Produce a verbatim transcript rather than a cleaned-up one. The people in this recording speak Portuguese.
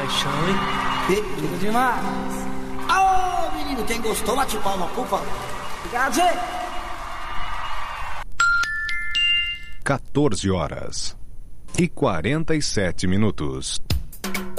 paixão, hein? Tudo demais. Ô, menino, quem gostou, bate palma, por favor. Obrigado, gente. quatorze horas e quarenta e sete minutos.